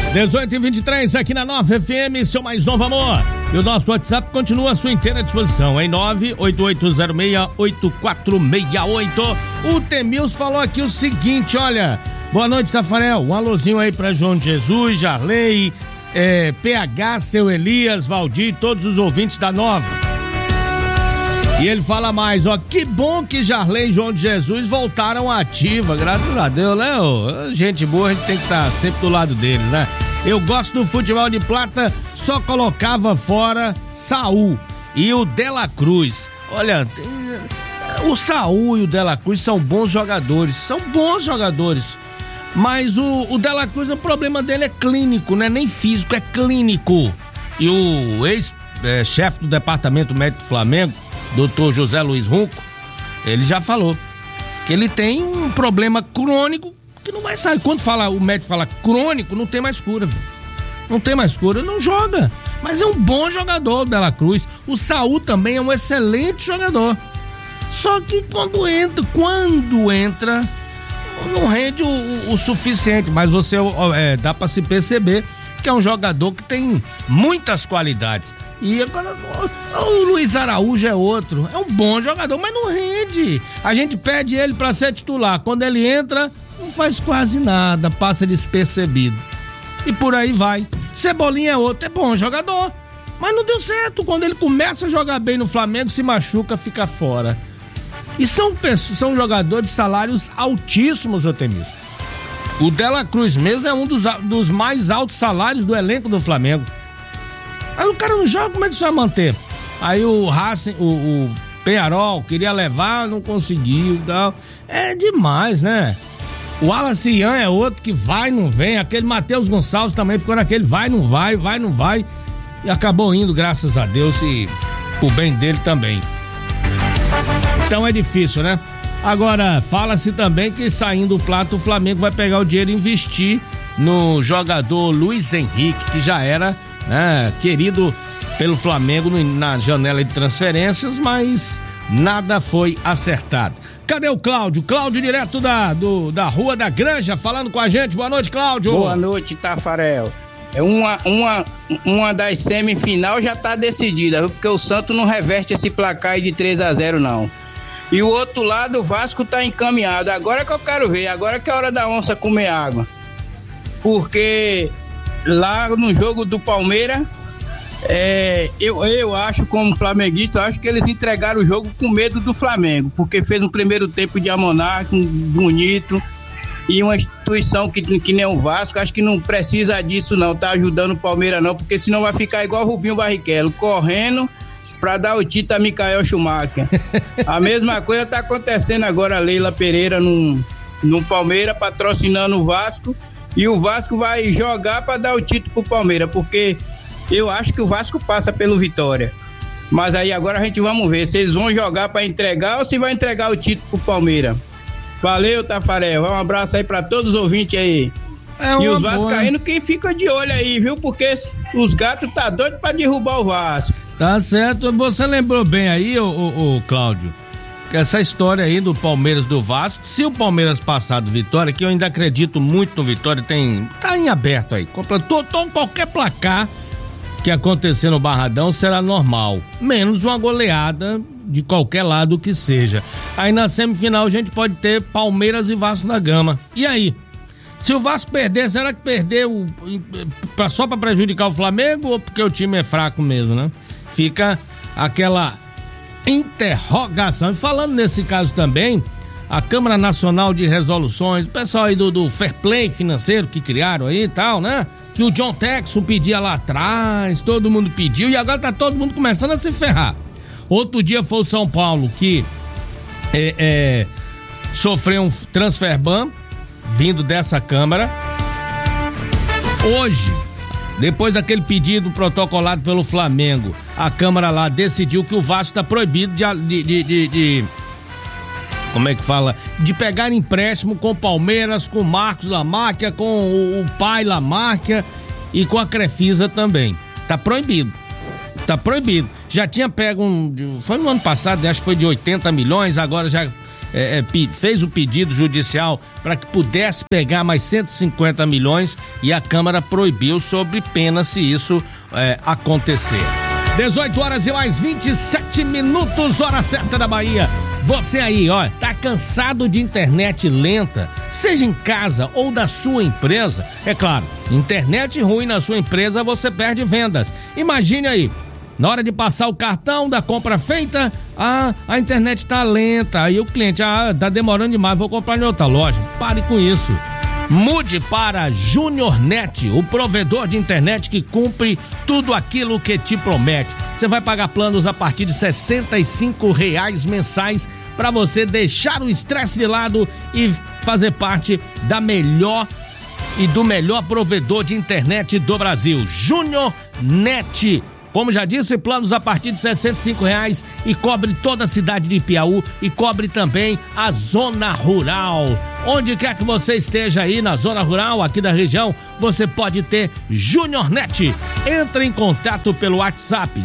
18h23 aqui na 9 FM, seu mais novo amor. E o nosso WhatsApp continua à sua inteira disposição, em 988068468. O Temils falou aqui o seguinte, olha, boa noite, Tafarel, um alôzinho aí pra João de Jesus, Jarley, PH, seu Elias, Valdir, todos os ouvintes da Nova. E ele fala mais, ó, que bom que Jarley e João de Jesus voltaram à ativa, graças a Deus, né? Gente boa, a gente tem que estar sempre do lado deles, né? Eu gosto do futebol de Plata, só colocava fora Saul e o Dela Cruz. Olha, o Saul e o Dela Cruz são bons jogadores, mas o Dela Cruz, o problema dele é clínico, não é nem físico, é clínico. E o ex-chefe do departamento médico do Flamengo, Dr. José Luiz Runco, ele já falou que ele tem um problema crônico que não vai sair. Quando o médico fala crônico, não tem mais cura, viu? Não tem mais cura, não joga. Mas é um bom jogador, o Dela Cruz. O Saul também é um excelente jogador. Só que quando entra, não rende o suficiente. Mas dá pra se perceber que é um jogador que tem muitas qualidades. E agora o Luiz Araújo é outro, é um bom jogador, mas não rende. A gente pede ele pra ser titular, quando ele entra não faz quase nada, passa despercebido e por aí vai. Cebolinha é outro, é bom jogador, mas não deu certo. Quando ele começa a jogar bem no Flamengo, se machuca, fica fora. E são jogadores de salários altíssimos, Otemir. O Dela Cruz mesmo é um dos mais altos salários do elenco do Flamengo. Aí o cara não joga, como é que você vai manter? Aí o Racing, o Penharol queria levar, não conseguiu e tal. É demais, né? O Wallace Ian é outro que vai, não vem. Aquele Matheus Gonçalves também ficou naquele vai, não vai. E acabou indo, graças a Deus, e o bem dele também. Então é difícil, né? Agora, fala-se também que saindo o Plata, o Flamengo vai pegar o dinheiro e investir no jogador Luiz Henrique, que já era, né, querido pelo Flamengo na janela de transferências, mas nada foi acertado. Cadê o Cláudio? Cláudio, direto da Rua da Granja, falando com a gente. Boa noite, Cláudio. Boa noite, Tafarel. Uma das semifinal já tá decidida, viu? Porque o Santos não reverte esse placar aí de 3-0, não. E o outro lado, o Vasco tá encaminhado. Agora que eu quero ver, agora que é hora da onça comer água. Porque lá no jogo do Palmeiras, eu acho, como flamenguista, eu acho que eles entregaram o jogo com medo do Flamengo, porque fez um primeiro tempo de amonarca, bonito, e uma instituição que nem o Vasco, acho que não precisa disso não, tá ajudando o Palmeiras não, porque senão vai ficar igual o Rubinho Barrichello, correndo pra dar o título a Michael Schumacher. A mesma coisa tá acontecendo agora, a Leila Pereira no Palmeiras, patrocinando o Vasco, e o Vasco vai jogar pra dar o título pro Palmeiras, porque eu acho que o Vasco passa pelo Vitória. Mas aí agora a gente vamos ver se eles vão jogar pra entregar ou se vai entregar o título pro Palmeiras. Valeu, Tafarel. Um abraço aí pra todos os ouvintes aí. E os vascaínos que fica de olho aí, viu? Porque os gatos tá doido pra derrubar o Vasco. Tá certo. Você lembrou bem aí, ô Cláudio, que essa história aí do Palmeiras do Vasco, se o Palmeiras passar do Vitória, que eu ainda acredito muito no Vitória, tá em aberto aí. Qualquer placar que acontecer no Barradão será normal, menos uma goleada de qualquer lado que seja. Aí na semifinal a gente pode ter Palmeiras e Vasco da Gama. E aí? Se o Vasco perder, será que perdeu só pra prejudicar o Flamengo ou porque o time é fraco mesmo, né? Fica aquela interrogação. E falando nesse caso também, a Câmara Nacional de Resoluções, o pessoal aí do Fair Play financeiro que criaram aí e tal, né? Que o John Texon pedia lá atrás, todo mundo pediu e agora tá todo mundo começando a se ferrar. Outro dia foi o São Paulo que sofreu um transfer ban vindo dessa Câmara. Hoje, depois daquele pedido protocolado pelo Flamengo, a Câmara lá decidiu que o Vasco tá proibido de como é que fala? De pegar empréstimo com Palmeiras, com Marcos Lamáquia, com o pai Lamáquia e com a Crefisa também. Tá proibido. Já tinha pego foi no ano passado, acho que foi de 80 milhões, agora já fez o pedido judicial para que pudesse pegar mais 150 milhões e a Câmara proibiu sob pena se isso acontecer. 18 horas e mais 27 minutos, hora certa da Bahia. Você aí, ó, tá cansado de internet lenta, seja em casa ou da sua empresa? É claro, internet ruim na sua empresa você perde vendas. Imagine aí, na hora de passar o cartão da compra feita, a internet tá lenta, aí o cliente, tá demorando demais, vou comprar em outra loja. Pare com isso. Mude para JuniorNet, o provedor de internet que cumpre tudo aquilo que te promete. Você vai pagar planos a partir de R$65 mensais para você deixar o estresse de lado e fazer parte da melhor e do melhor provedor de internet do Brasil, JuniorNet. Como já disse, planos a partir de R$65 e cobre toda a cidade de Piauí e cobre também a zona rural. Onde quer que você esteja aí na zona rural aqui da região, você pode ter JuniorNet. Entre em contato pelo WhatsApp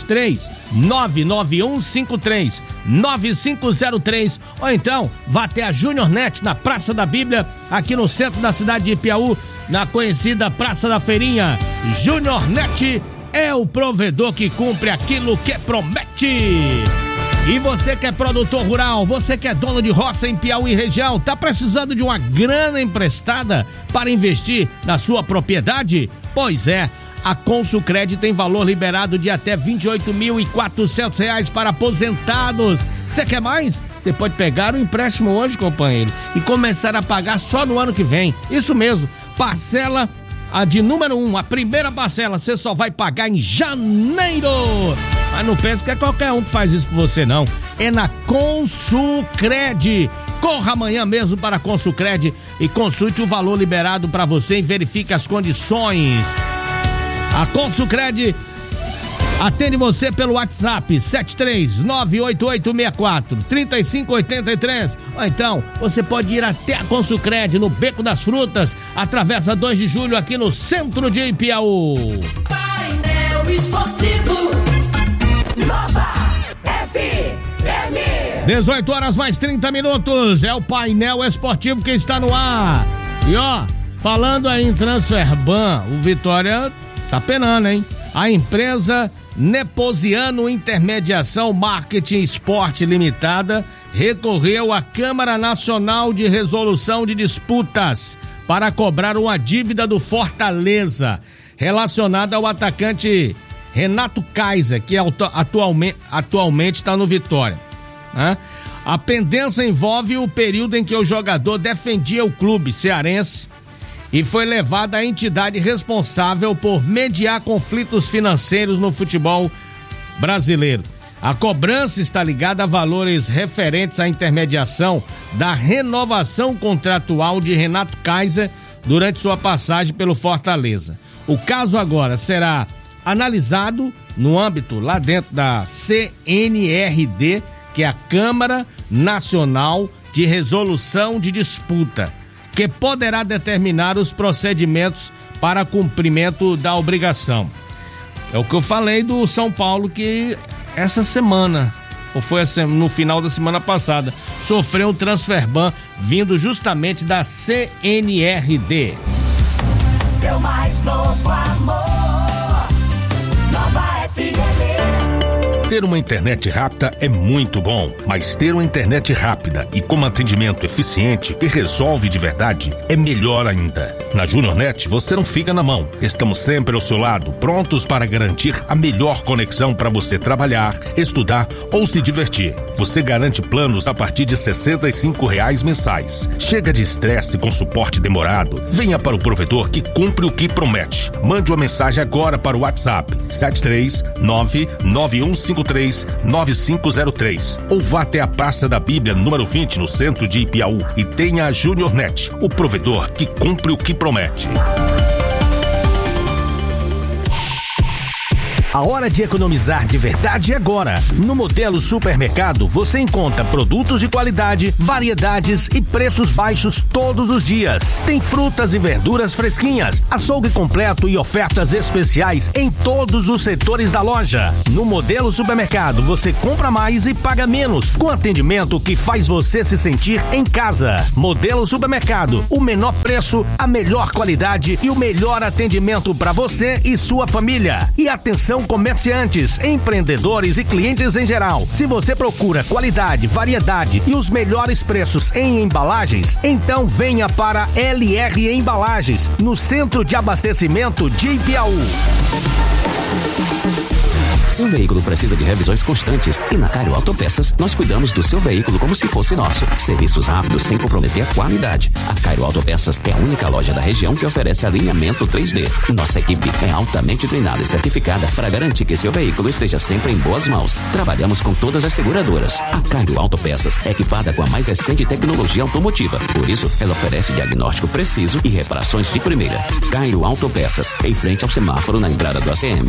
73991539503 ou então vá até a JuniorNet na Praça da Bíblia, aqui no centro da cidade de Piauí, na conhecida Praça da Feirinha. JuniorNet é o provedor que cumpre aquilo que promete. E você que é produtor rural, você que é dono de roça em Piauí região, tá precisando de uma grana emprestada para investir na sua propriedade? Pois é, a Consulcred tem valor liberado de até R$28.400 para aposentados. Você quer mais? Você pode pegar o empréstimo hoje, companheiro, e começar a pagar só no ano que vem. Isso mesmo, parcela a de número 1, a primeira parcela, você só vai pagar em janeiro. Mas não pense que é qualquer um que faz isso por você, não. É na Consulcred. Corra amanhã mesmo para a Consulcred e consulte o valor liberado para você e verifique as condições. A Consulcred atende você pelo WhatsApp 7398864-3583. Ou então, você pode ir até a Consulcred no Beco das Frutas, atravessa 2 de julho aqui no centro de Piauí. Painel Esportivo Nova FM. 18 horas mais 30 minutos. É o Painel Esportivo que está no ar. E ó, falando aí em Transferban, o Vitória tá penando, hein? A empresa Neposiano Intermediação Marketing Esporte Limitada recorreu à Câmara Nacional de Resolução de Disputas para cobrar uma dívida do Fortaleza relacionada ao atacante Renato Kaiser, que atualmente está no Vitória, né? A pendência envolve o período em que o jogador defendia o clube cearense e foi levado à entidade responsável por mediar conflitos financeiros no futebol brasileiro. A cobrança está ligada a valores referentes à intermediação da renovação contratual de Renato Kaiser durante sua passagem pelo Fortaleza. O caso agora será analisado no âmbito lá dentro da CNRD, que é a Câmara Nacional de Resolução de Disputa, que poderá determinar os procedimentos para cumprimento da obrigação. É o que eu falei do São Paulo, que essa semana, ou foi no final da semana passada, sofreu um transferban vindo justamente da CNRD. Seu mais novo amor, Nova FM. Ter uma internet rápida é muito bom, mas ter uma internet rápida e com atendimento eficiente que resolve de verdade é melhor ainda. Na JuniorNet você não fica na mão. Estamos sempre ao seu lado, prontos para garantir a melhor conexão para você trabalhar, estudar ou se divertir. Você garante planos a partir de R$65 mensais. Chega de estresse com suporte demorado. Venha para o provedor que cumpre o que promete. Mande uma mensagem agora para o WhatsApp 73991539503 ou vá até a Praça da Bíblia número 20 no centro de Piauí e tenha a JuniorNet, o provedor que cumpre o que promete. A hora de economizar de verdade é agora. No Modelo Supermercado, você encontra produtos de qualidade, variedades e preços baixos todos os dias. Tem frutas e verduras fresquinhas, açougue completo e ofertas especiais em todos os setores da loja. No Modelo Supermercado, você compra mais e paga menos, com atendimento que faz você se sentir em casa. Modelo Supermercado, o menor preço, a melhor qualidade e o melhor atendimento para você e sua família. E atenção, comerciantes, empreendedores e clientes em geral. Se você procura qualidade, variedade e os melhores preços em embalagens, então venha para LR Embalagens, no Centro de Abastecimento de Ipiaú. Seu veículo precisa de revisões constantes e na Cairo Autopeças nós cuidamos do seu veículo como se fosse nosso. Serviços rápidos sem comprometer a qualidade. A Cairo Autopeças é a única loja da região que oferece alinhamento 3D. Nossa equipe é altamente treinada e certificada para garantir que seu veículo esteja sempre em boas mãos. Trabalhamos com todas as seguradoras. A Cairo Autopeças é equipada com a mais recente tecnologia automotiva. Por isso, ela oferece diagnóstico preciso e reparações de primeira. Cairo Autopeças, em frente ao semáforo na entrada do ACM.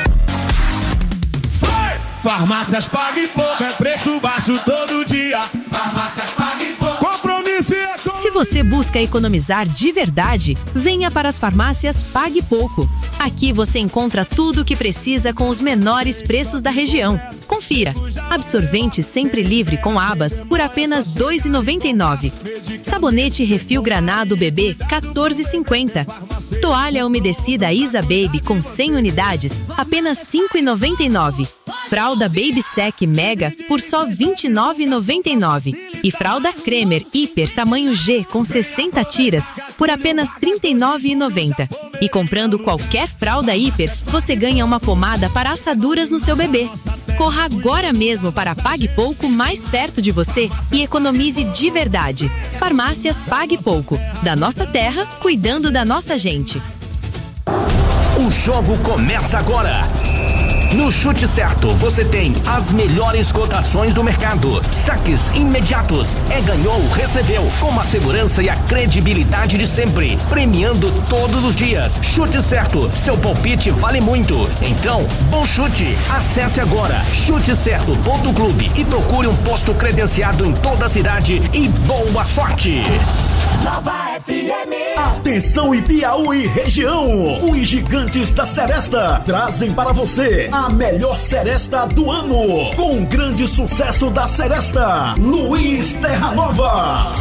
Farmácias Pague Pouco, é preço baixo todo dia. Farmácias Pague Pouco. Compromisso e economia. Se você busca economizar de verdade, venha para as farmácias Pague Pouco. Aqui você encontra tudo o que precisa com os menores preços da região. Confira. Absorvente sempre livre com abas por apenas R$ 2,99. Sabonete Refil Granado Bebê R$ 14,50. Toalha umedecida Isa Baby com 100 unidades apenas R$ 5,99. Fralda Baby Sec Mega por só R$ 29,99. E fralda Cremer Hiper tamanho G com 60 tiras por apenas R$ 39,90. E comprando qualquer fralda Hiper, você ganha uma pomada para assaduras no seu bebê. Corra agora mesmo para a Pague Pouco mais perto de você e economize de verdade. Farmácias Pague Pouco. Da nossa terra, cuidando da nossa gente. O jogo começa agora. No Chute Certo, você tem as melhores cotações do mercado. Saques imediatos. Ganhou, recebeu. Com a segurança e a credibilidade de sempre. Premiando todos os dias. Chute Certo. Seu palpite vale muito. Então, bom chute. Acesse agora chutecerto.clube e procure um posto credenciado em toda a cidade e boa sorte. Nova FM. Atenção Ipiaú e região. Os gigantes da Seresta trazem para você a melhor seresta do ano. Com grande sucesso da Seresta, Luiz Terra Nova.